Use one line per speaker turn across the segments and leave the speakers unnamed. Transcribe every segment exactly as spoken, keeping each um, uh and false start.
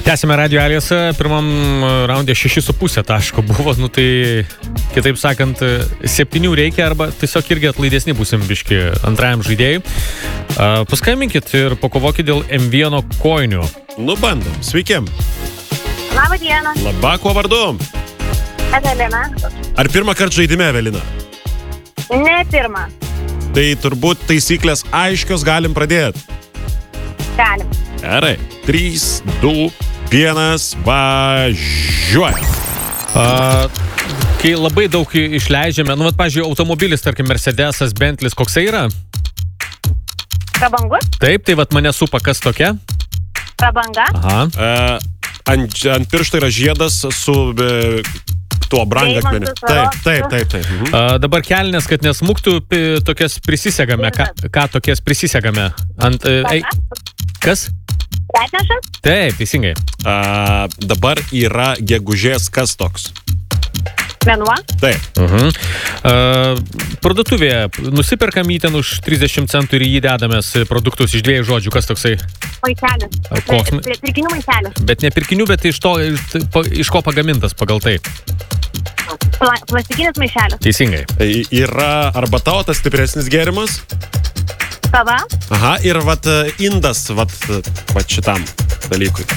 Tęsime Radio Aliasą, pirmam raundė šeši su pusė taško buvo, nu tai, kitaip sakant, septynių reikia arba tiesiog irgi atlaidesni būsim biški antrajam žaidėjui. Uh, paskambinkit ir pakovokit dėl M vienas kojinių.
Nu bandom, sveiki.
Labą dieną.
Labą, kuo vardu?
Evelina.
Ar pirmą kartą žaidime, Evelina?
Ne pirmą.
Tai turbūt taisyklės aiškios, galim pradėti.
Galim.
Gerai, trys, du, vienas, važiuoja.
Uh, kai labai daug išleidžiame, nu, vat, pavyzdžiui, automobilis, tarkim, Mercedesas, Bentlis, koksai yra?
Prabangus?
Taip, tai vat mane supa, kas tokia?
Prabanga?
Aha.
Uh, ant, ant piršto yra žiedas su e, tuo brangakmeniu.
Deimantus,
Taip, taip, taip, taip. Mhm.
Uh, dabar kelnes, kad nesmuktų, pi, tokias prisisegame. Ką, ką tokias prisisegame? Ant, uh, ei, kas?
Petnešas?
Taip, teisingai.
Uh, dabar yra gegužės kas toks?
Mėnuo?
Taip.
Uh-huh. Uh, parduotuvėje nusiperkam jį ten už trisdešimt centų ir jį dedamės produktus iš dviejų žodžių. Kas toksai?
Maišelis.
Koks?
Pirkinių maišelis.
Bet ne pirkinių, bet iš, to, iš, iš ko pagamintas pagal tai.
Pla, plastikinis maišelis.
Teisingai.
E, yra arbata, o tas stipresnis gėrimas?
Kava?
Aha, ir vat indas, vat, vat šitam dalykui.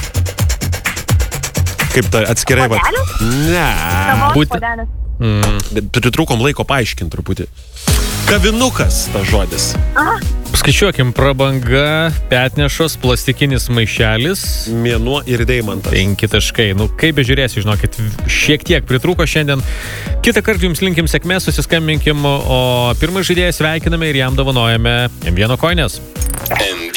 Kaip tai atskirai, vat?
Puodelis?
Ne.
Kavos
Būt-
puodelis.
Mm.
Pritrūkom laiko paaiškinti truputį. Kavinukas tas žodis.
Aha.
Skaičiuokim, prabanga, petnešos, plastikinis maišelis.
Mėnuo ir deimantas.
Penki taškai. Nu, kaip bežiūrėsi, žinokit, šiek tiek pritrūko šiandien. Kitą kartą jums linkim sėkmės, susiskambinkim, o pirmą žaidėją sveikiname ir jam dovanojame M vienas kojines.
M